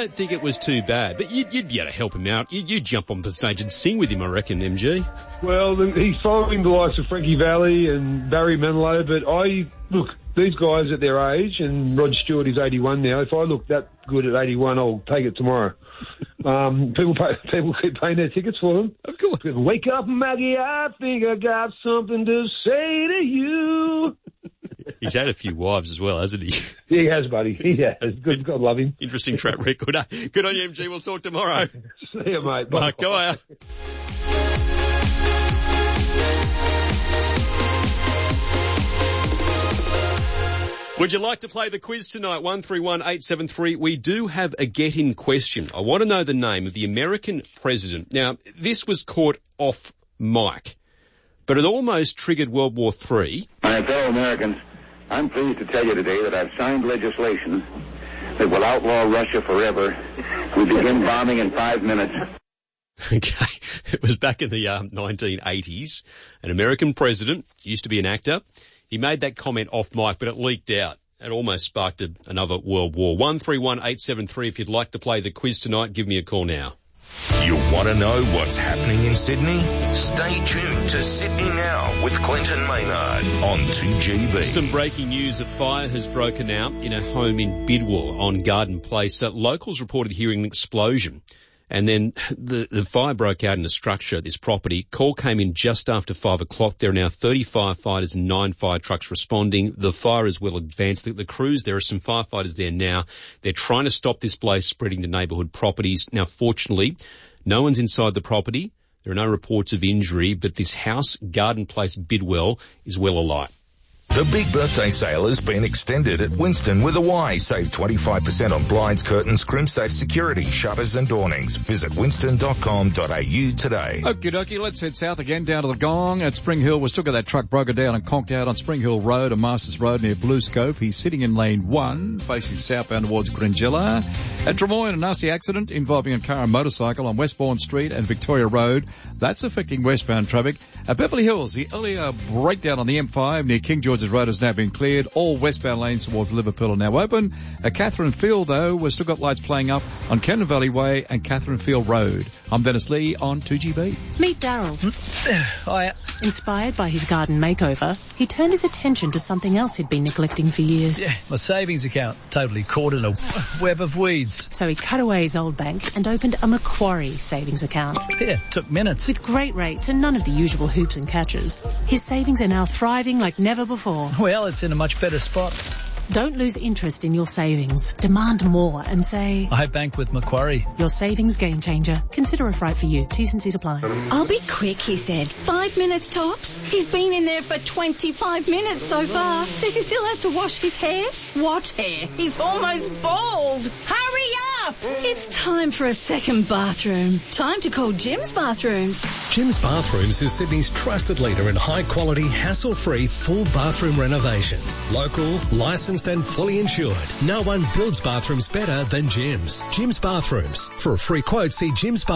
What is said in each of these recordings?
don't think it was too bad, but you'd be able to help him out. You'd jump on the stage and sing with him, I reckon, MG. Well, he's following the likes of Frankie Valli and Barry Manilow, but look, these guys at their age, and Rod Stewart is 81 now, if I look that good at 81, I'll take it tomorrow. People keep paying their tickets for them. Of course. Wake up, Maggie, I think I got something to say to you. He's had a few wives as well, hasn't he? He has, buddy. He has. Good, God love him. Interesting track record. Good on you, MG. We'll talk tomorrow. See you, mate. Bye. Go out. Would you like to play the quiz tonight? 131873. We do have a get-in question. I want to know the name of the American president. Now, this was caught off mic, but it almost triggered World War III. My fellow Americans, I'm pleased to tell you today that I've signed legislation that will outlaw Russia forever. We begin bombing in 5 minutes. Okay. It was back in the 1980s. An American president, used to be an actor, he made that comment off mic, but it leaked out. It almost sparked another world war. 131873. If you'd like to play the quiz tonight, give me a call now. You want to know what's happening in Sydney? Stay tuned to Sydney Now with Clinton Maynard on 2GB. Some breaking news. A fire has broken out in a home in Bidwell on Garden Place. Locals reported hearing an explosion. And then the fire broke out in the structure of this property. Call came in just after 5 o'clock. There are now 30 firefighters and 9 fire trucks responding. The fire is well advanced. The crews, there are some firefighters there now. They're trying to stop this blaze spreading to neighbourhood properties. Now, fortunately, no one's inside the property. There are no reports of injury, but this house, Garden Place, Bidwell, is well alight. The big birthday sale has been extended at Winston with a Y. Save 25% on blinds, curtains, Crimsafe security, shutters and awnings. Visit winston.com.au today. Okie dokie, let's head south again down to the Gong at Spring Hill. We've still got that truck broken down and conked out on Spring Hill Road and Masters Road near Blue Scope. He's sitting in lane 1, facing southbound towards Gringilla. At Drummoyne, a nasty accident involving a car and motorcycle on Westbourne Street and Victoria Road. That's affecting westbound traffic. At Beverly Hills, the earlier breakdown on the M5 near King George's Road has now been cleared. All westbound lanes towards Liverpool are now open. At Catherine Field, though, we've still got lights playing up on Cannon Valley Way and Catherine Field Road. I'm Dennis Lee on 2GB. Meet Daryl. Hiya. Inspired by his garden makeover, he turned his attention to something else he'd been neglecting for years. Yeah, my savings account, totally caught in a web of weeds. So he cut away his old bank and opened a Macquarie savings account. Yeah, took minutes. With great rates and none of the usual hoops and catches, his savings are now thriving like never before. Well, it's in a much better spot. Don't lose interest in your savings. Demand more and say, I bank with Macquarie. Your savings game changer. Consider if right for you. T's and C's apply. I'll be quick, he said. 5 minutes tops. He's been in there for 25 minutes so far. Says he still has to wash his hair. What hair? He's almost bald. Hurry up! It's time for a second bathroom. Time to call Jim's Bathrooms. Jim's Bathrooms is Sydney's trusted leader in high-quality, hassle-free, full bathroom renovations. Local, licensed and fully insured. No one builds bathrooms better than Jim's. Jim's Bathrooms. For a free quote, see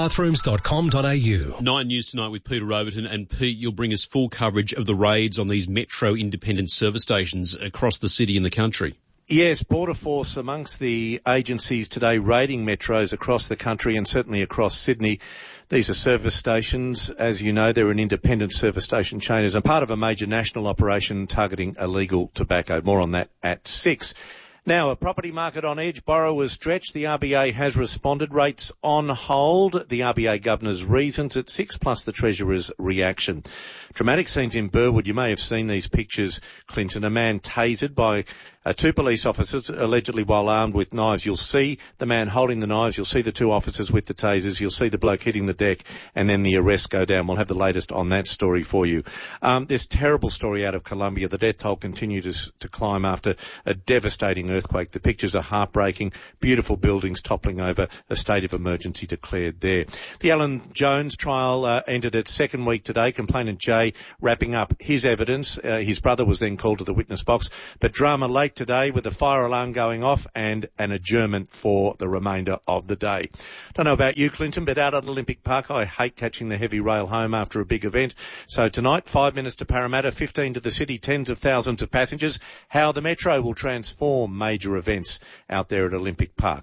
jimsbathrooms.com.au. 9 News tonight with Peter Overton. And Pete, you'll bring us full coverage of the raids on these Metro independent service stations across the city and the country. Yes, Border Force amongst the agencies today raiding metros across the country and certainly across Sydney. These are service stations. As you know, they're an independent service station chain as a part of a major national operation targeting illegal tobacco. More on that at 6. Now, a property market on edge, borrowers stretched. The RBA has responded. Rates on hold. The RBA governor's reasons at 6, plus the Treasurer's reaction. Dramatic scenes in Burwood. You may have seen these pictures, Clinton. A man tasered by 2 police officers, allegedly while armed with knives. You'll see the man holding the knives. You'll see the 2 officers with the tasers. You'll see the bloke hitting the deck, and then the arrests go down. We'll have the latest on that story for you. This terrible story out of Colombia. The death toll continues to climb after a devastating earthquake. The pictures are heartbreaking. Beautiful buildings toppling over. A state of emergency declared there. The Alan Jones trial entered its second week today. Complainant Jay wrapping up his evidence. His brother was then called to the witness box. But drama late today with a fire alarm going off and an adjournment for the remainder of the day. Don't know about you, Clinton, but out at Olympic Park, I hate catching the heavy rail home after a big event. So tonight, 5 minutes to Parramatta, 15 to the city, tens of thousands of passengers. How the Metro will transform major events out there at Olympic Park.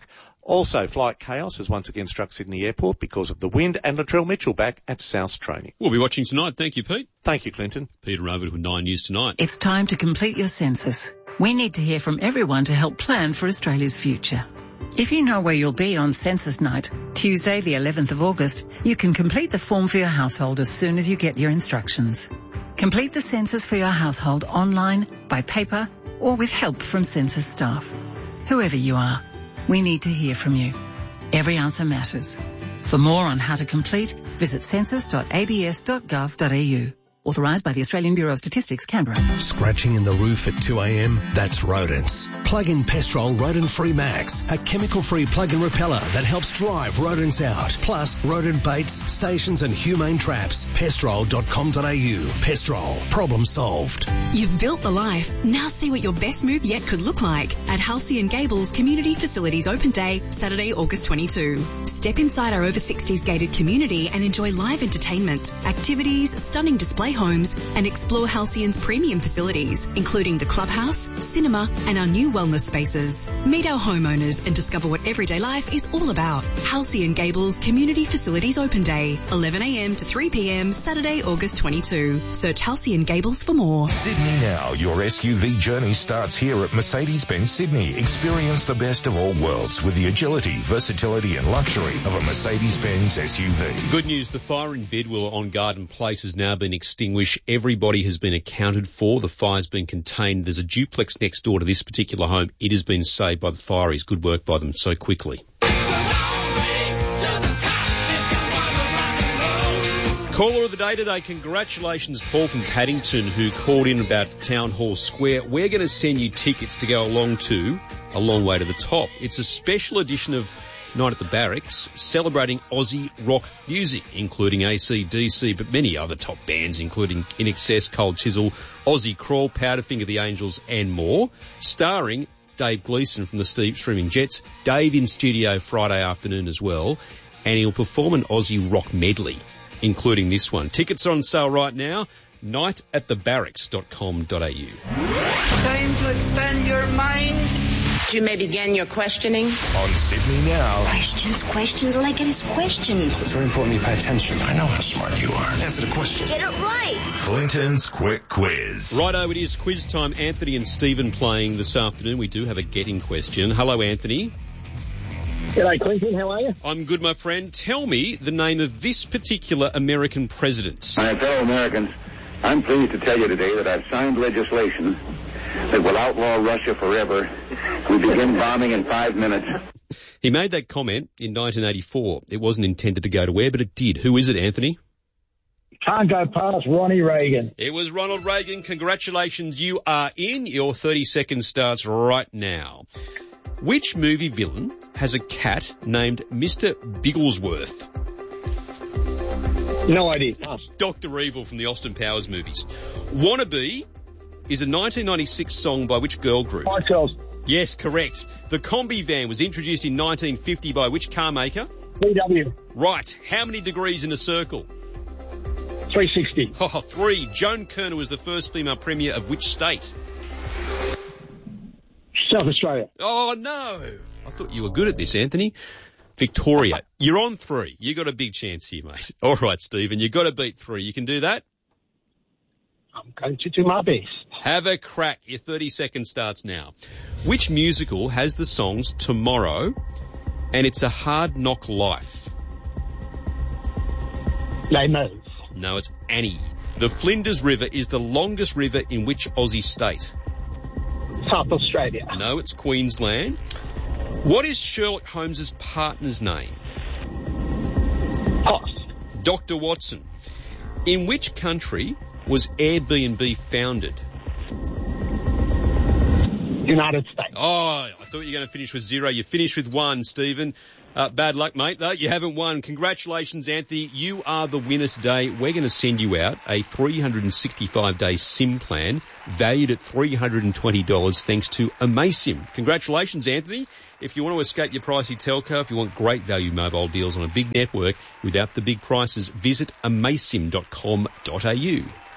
Also, flight chaos has once again struck Sydney Airport because of the wind, and Latrell Mitchell back at South training. We'll be watching tonight. Thank you, Pete. Thank you, Clinton. Peter Overton with 9 News Tonight. It's time to complete your census. We need to hear from everyone to help plan for Australia's future. If you know where you'll be on census night, Tuesday the 11th of August, you can complete the form for your household as soon as you get your instructions. Complete the census for your household online, by paper, or with help from census staff. Whoever you are, we need to hear from you. Every answer matters. For more on how to complete, visit census.abs.gov.au. Authorised by the Australian Bureau of Statistics, Canberra. Scratching in the roof at 2 a.m? That's rodents. Plug in Pestrol Rodent Free Max, a chemical-free plug-in repeller that helps drive rodents out. Plus, rodent baits, stations and humane traps. Pestrol.com.au. Pestrol. Problem solved. You've built the life. Now see what your best move yet could look like at Halcyon and Gables Community Facilities Open Day, Saturday, August 22. Step inside our over 60s gated community and enjoy live entertainment, activities, stunning display homes, and explore Halcyon's premium facilities, including the clubhouse, cinema, and our new wellness spaces. Meet our homeowners and discover what everyday life is all about. Halcyon Gables Community Facilities Open Day, 11 a.m. to 3 p.m, Saturday, August 22. Search Halcyon Gables for more. Sydney Now, your SUV journey starts here at Mercedes-Benz Sydney. Experience the best of all worlds with the agility, versatility and luxury of a Mercedes-Benz SUV. Good news, the fire in Bidwell on Garden Place has now been extinguished. Everybody has been accounted for. The fire's been contained. There's a duplex next door to this particular home. It has been saved by the fireys. Good work by them so quickly. Caller of the day today, congratulations Paul from Paddington who called in about Town Hall Square. We're going to send you tickets to go along to A Long Way to the Top. It's a special edition of Night at the Barracks, celebrating Aussie rock music, including AC/DC, but many other top bands, including INXS, Cold Chisel, Aussie Crawl, Powderfinger, The Angels, and more. Starring Dave Gleeson from the Streaming Jets. Dave in studio Friday afternoon as well, and he'll perform an Aussie rock medley, including this one. Tickets are on sale right now. nightatthebarracks.com.au. Time to expand your minds. You may begin your questioning. On Sydney Now. Questions. All I get is questions. It's very important you pay attention. I know how smart you are. Answer the question. Get it right. Clinton's Quick Quiz. Righto, it is quiz time. Anthony and Stephen playing this afternoon. We do have a getting question. Hello, Anthony. G'day, Clinton. How are you? I'm good, my friend. Tell me the name of this particular American president. My fellow Americans, I'm pleased to tell you today that I've signed legislation that will outlaw Russia forever. We begin bombing in 5 minutes. He made that comment in 1984. It wasn't intended to go to air, but it did. Who is it, Anthony? Can't go past Ronnie Reagan. It was Ronald Reagan. Congratulations, you are in. Your 30 seconds starts right now. Which movie villain has a cat named Mr. Bigglesworth? No idea. Dr. Evil from the Austin Powers movies. Wannabe is a 1996 song by which girl group? Spice Girls. Yes, correct. The Combi van was introduced in 1950 by which car maker? VW. Right. How many degrees in a circle? 360. 3. Joan Kerner was the first female premier of which state? South Australia. Oh, no. I thought you were good at this, Anthony. Victoria. You're on 3. You got a big chance here, mate. All right, Stephen. You got to beat 3. You can do that? I'm going to do my best. Have a crack. Your 30 seconds starts now. Which musical has the songs Tomorrow and It's a Hard Knock Life? Les Mis. No, it's Annie. The Flinders River is the longest river in which Aussie state? South Australia. No, it's Queensland. What is Sherlock Holmes' partner's name? Pass. Dr. Watson. In which country was Airbnb founded? United States. Oh, I thought you were going to finish with 0. You finished with 1, Stephen. Bad luck, mate, though. You haven't won. Congratulations, Anthony. You are the winner today. We're going to send you out a 365-day SIM plan valued at $320 thanks to Amaysim. Congratulations, Anthony. If you want to escape your pricey telco, if you want great value mobile deals on a big network without the big prices, visit amaysim.com.au.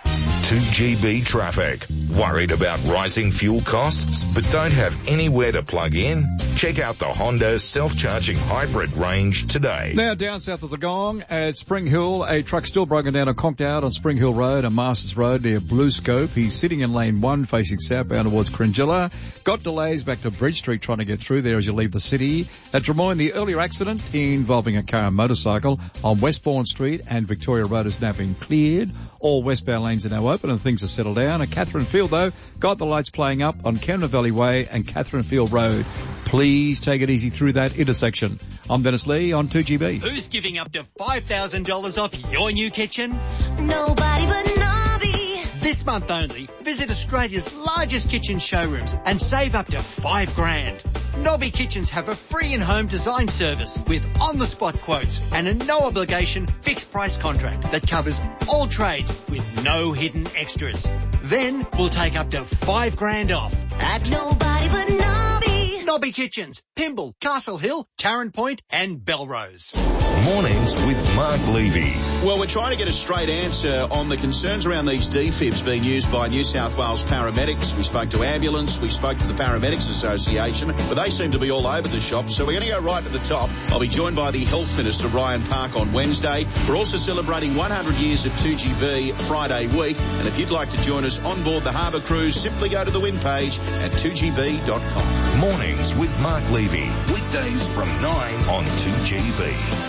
2GB traffic. Worried about rising fuel costs but don't have anywhere to plug in? Check out the Honda self-charging hybrid range today. Now down south of the Gong at Spring Hill, a truck still broken down and conked out on Spring Hill Road and Masters Road near Blue Scope. He's sitting in lane 1 facing southbound towards Cringilla. Got delays back to Bridge Street trying to get through there as you leave the city. At Drummoyne, the earlier accident involving a car and motorcycle on Westbourne Street and Victoria Road has now been cleared. All westbound lanes are now open and things are settled down. At Catherine Field, though, got the lights playing up on Canberra Valley Way and Catherine Field Road. Please take it easy through that intersection. I'm Dennis Lee on 2GB. Who's giving up to $5,000 off your new kitchen? Nobody but Nobby. This month only, visit Australia's largest kitchen showrooms and save up to $5,000. Nobby Kitchens have a free in-home design service with on-the-spot quotes and a no-obligation fixed-price contract that covers all trades with no hidden extras. Then we'll take up to $5,000 off at Nobody but Nobby. Nobby Kitchens, Pymble, Castle Hill, Tarrant Point and Belrose. Mornings with Mark Levy. Well, we're trying to get a straight answer on the concerns around these defibs being used by New South Wales paramedics. We spoke to ambulance, we spoke to the Paramedics Association, but they seem to be all over the shop. So we're going to go right to the top. I'll be joined by the Health Minister, Ryan Park, on Wednesday. We're also celebrating 100 years of 2GB Friday week. And if you'd like to join us on board the Harbour Cruise, simply go to the win page at 2gb.com. Mornings with Mark Levy. Weekdays from 9 on 2GB.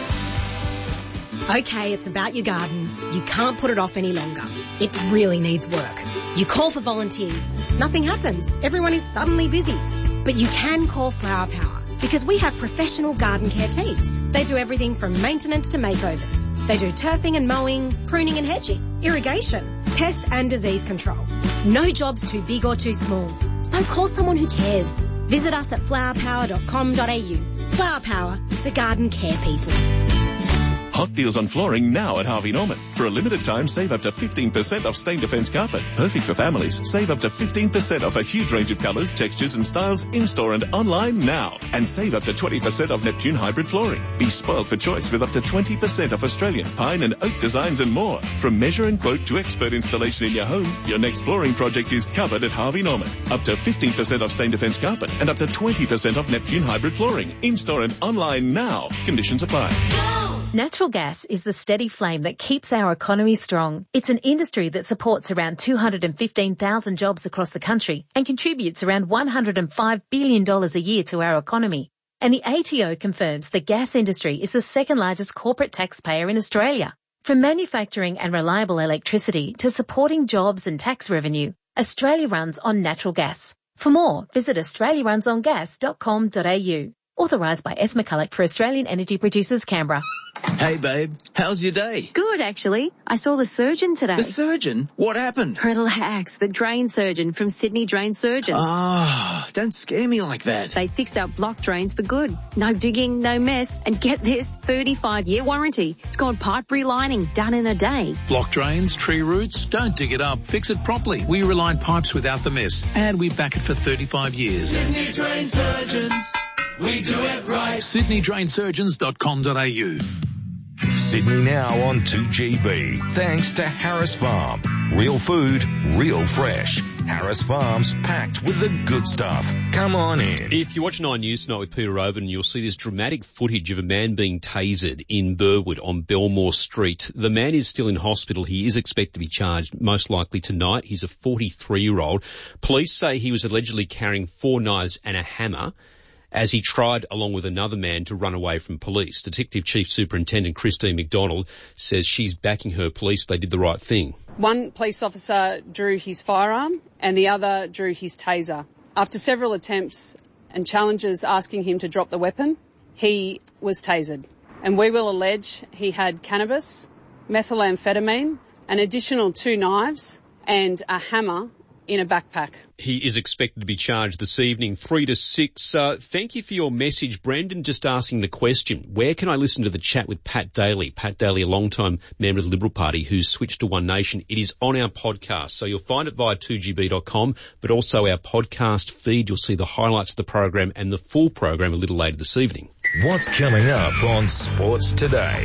Okay, it's about your garden. You can't put it off any longer. It really needs work. You call for volunteers. Nothing happens. Everyone is suddenly busy. But you can call Flower Power because we have professional garden care teams. They do everything from maintenance to makeovers. They do turfing and mowing, pruning and hedging, irrigation, pest and disease control. No job's too big or too small. So call someone who cares. Visit us at flowerpower.com.au. Flower Power, the garden care people. Hot deals on flooring now at Harvey Norman. For a limited time, save up to 15% off stain defense carpet. Perfect for families. Save up to 15% off a huge range of colours, textures and styles in-store and online now. And save up to 20% off Neptune hybrid flooring. Be spoiled for choice with up to 20% off Australian pine and oak designs and more. From measure and quote to expert installation in your home, your next flooring project is covered at Harvey Norman. Up to 15% off stain defense carpet and up to 20% off Neptune hybrid flooring. In-store and online now. Conditions apply. Natural gas is the steady flame that keeps our economy strong. It's an industry that supports around 215,000 jobs across the country and contributes around $105 billion a year to our economy. And the ATO confirms the gas industry is the second largest corporate taxpayer in Australia. From manufacturing and reliable electricity to supporting jobs and tax revenue, Australia runs on natural gas. For more, visit australiarunsongas.com.au. Authorised by S. McCulloch for Australian Energy Producers, Canberra. Hey, babe. How's your day? Good, actually. I saw the surgeon today. The surgeon? What happened? Relax. The drain surgeon from Sydney Drain Surgeons. Ah, don't scare me like that. They fixed our block drains for good. No digging, no mess. And get this, 35-year warranty. It's got pipe relining done in a day. Block drains, tree roots, don't dig it up. Fix it properly. We reline pipes without the mess. And we back it for 35 years. Sydney Drain Surgeons. We do it right. SydneyDrainSurgeons.com.au. Sydney now on 2GB. Thanks to Harris Farm. Real food, real fresh. Harris Farm's packed with the good stuff. Come on in. If you watch 9 News tonight with Peter Oven, you'll see this dramatic footage of a man being tasered in Burwood on Belmore Street. The man is still in hospital. He is expected to be charged most likely tonight. He's a 43-year-old. Police say he was allegedly carrying 4 knives and a hammer as he tried, along with another man, to run away from police. Detective Chief Superintendent Christine McDonald says she's backing her police. They did the right thing. One police officer drew his firearm and the other drew his taser. After several attempts and challenges asking him to drop the weapon, he was tasered. And we will allege he had cannabis, methamphetamine, an additional 2 knives and a hammer in a backpack. He is expected to be charged this evening, 3 to 6. Thank you for your message. Brendan just asking the question, where can I listen to the chat with Pat Daly? Pat Daly, a long-time member of the Liberal Party who's switched to One Nation. It is on our podcast, so you'll find it via 2gb.com, but also our podcast feed. You'll see the highlights of the program and the full program a little later this evening. What's coming up on Sports Today?